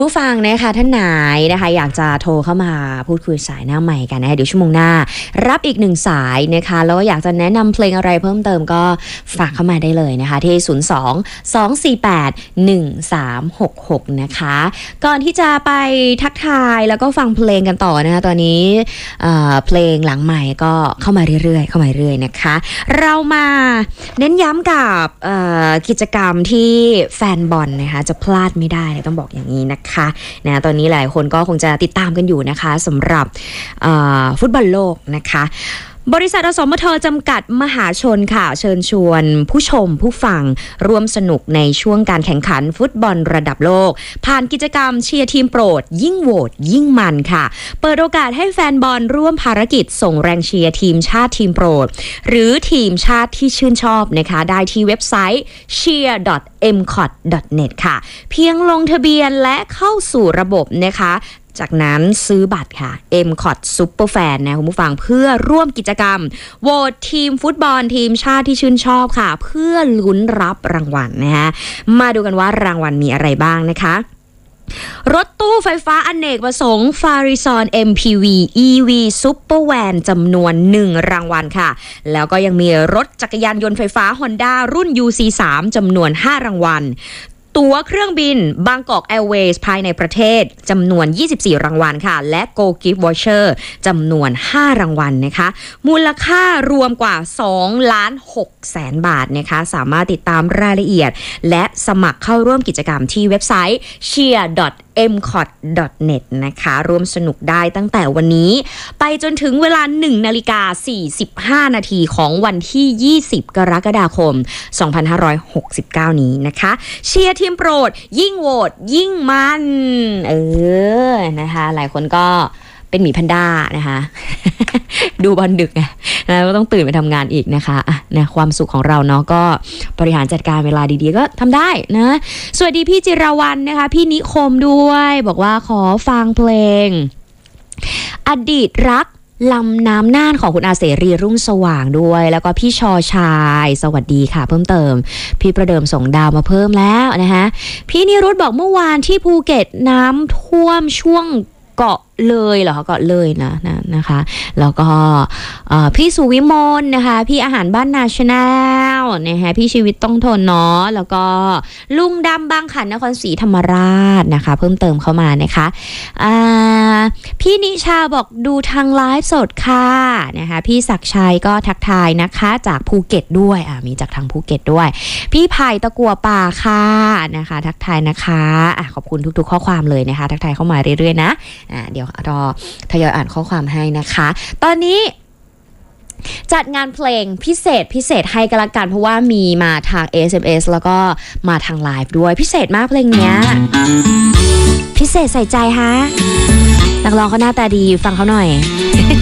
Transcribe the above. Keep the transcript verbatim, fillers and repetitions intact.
ผู้ฟังนะคะท่านไหนนะคะอยากจะโทรเข้ามาพูดคุยสายหน้าใหม่กันนะคะเดี๋ยวชั่วโมงหน้ารับอีกหนึ่งสายนะคะแล้วก็อยากจะแนะนำเพลงอะไรเพิ่มเติมก็ฝากเข้ามาได้เลยนะคะที่ศูนย์ สอง สอง สี่ แปด หนึ่ง สาม หก หกนะคะก่อนที่จะไปทักทายแล้วก็ฟังเพลงกันต่อนะคะตอนนี้เอ่อเพลงหลังใหม่ก็เข้ามาเรื่อยๆเข้ามาเรื่อยๆนะคะเรามาเน้นย้ำกับกิจกรรมที่แฟนบอลนะคะจะพลาดไม่ได้ต้องบอกอย่างนี้นะคะนะตอนนี้หลายคนก็คงจะติดตามกันอยู่นะคะสำหรับฟุตบอลโลกนะคะบริษัทอสมทจำกัดมหาชนค่ะเชิญชวนผู้ชมผู้ฟังร่วมสนุกในช่วงการแข่งขันฟุตบอลระดับโลกผ่านกิจกรรมเชียร์ทีมโปรดยิ่งโหวตยิ่งมันค่ะเปิดโอกาสให้แฟนบอลร่วมภารกิจส่งแรงเชียร์ทีมชาติทีมโปรดหรือทีมชาติที่ชื่นชอบนะคะได้ที่เว็บไซต์ เชียร์ ดอท เอ็ม คอท ดอท เน็ต ค่ะเพียงลงทะเบียนและเข้าสู่ระบบนะคะจากนั้นซื้อบัตรค่ะ เอ็ม คอท Superfan นะคุณผู้ฟังเพื่อร่วมกิจกรรมโหวตทีมฟุตบอลทีมชาติที่ชื่นชอบค่ะเพื่อลุ้นรับรางวัลนะคะมาดูกันว่ารางวัลมีอะไรบ้างนะคะรถตู้ไฟฟ้าอเนกประสงค์ Farizon เอ็ม พี วี อี วี Super Van จำนวนหนึ่งรางวัลค่ะแล้วก็ยังมีรถจักรยานยนต์ไฟฟ้า Honda รุ่น ยู ซี สาม จำนวนห้ารางวัลตั๋วเครื่องบินบางกอกแอร์เวย์ภายในประเทศจำนวนยี่สิบสี่รางวัลค่ะและ Go Gift Voucher จำนวนห้ารางวัลนะคะมูลค่ารวมกว่าสองล้านหกแสนบาทนะคะสามารถติดตามรายละเอียดและสมัครเข้าร่วมกิจกรรมที่เว็บไซต์ เชียร์ ดอท เอ็ม คอท ดอท เน็ต นะคะร่วมสนุกได้ตั้งแต่วันนี้ไปจนถึงเวลา หนึ่งนาฬิกาสี่สิบห้านาทีของวันที่ยี่สิบกรกฎาคมสองพันห้าร้อยหกสิบเก้านี้นะคะเชียร์ทีมโปรดยิ่งโหวตยิ่งมันเออนะคะหลายคนก็เป็นหมีแพนด้านะคะ ดูบอลดึกไงแล้วก็ต้องตื่นไปทำงานอีกนะคะอ่ะนะความสุขของเราเนาะก็บริหารจัดการเวลาดีๆก็ทำได้นะสวัสดีพี่จิรวรรณนะคะพี่นิคมด้วยบอกว่าขอฟังเพลงอดีตรักลำน้ำน่านของคุณอาเสรีรุ่งสว่างด้วยแล้วก็พี่ชอชายสวัสดีค่ะเพิ่มเติมพี่ประเดิมส่งดาวมาเพิ่มแล้วนะคะพี่นิรุธบอกเมื่อวานที่ภูเก็ตน้ำท่วมช่วงเกาะเลยเหรอเกาะเลยนะนะนะคะแล้วก็พี่สุวิมลนะคะพี่อาหารบ้านนาชแนลนะคะพี่ชีวิตต้องทนเนาะแล้วก็ลุงดำบางขันนครศรีธรรมราชนะคะเพิ่มเติมเข้ามานะคะพี่นิชาบอกดูทางไลฟ์สดค่ะนะคะพี่ศักชัยก็ทักทายนะคะจากภูเก็ตด้วยอ่ามีจากทางภูเก็ตด้วยพี่ไผ่ตะกัวป่าค่ะนะคะทักทายนะคะอ่ะขอบคุณทุกๆข้อความเลยนะคะทักทายเข้ามาเรื่อยๆนะอ่าเดี๋ยวรอทยอยอ่านข้อความให้นะคะตอนนี้จัดงานเพลงพิเศษพิเศษให้กันละกันเพราะว่ามีมาทาง เอส เอ็ม เอส แล้วก็มาทางไลฟ์ด้วยพิเศษมากเพลงเนี้ยพิเศษใส่ใจฮะนักร้องเขาหน้าตาดีฟังเขาหน่อย